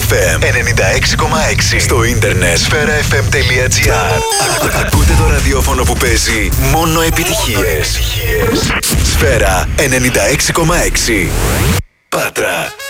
FM 96,6. Στο ίντερνετ sferafm.gr. Ακούτε το ραδιόφωνο που παίζει μόνο επιτυχίες. Σφαίρα 96,6. Πάτρα.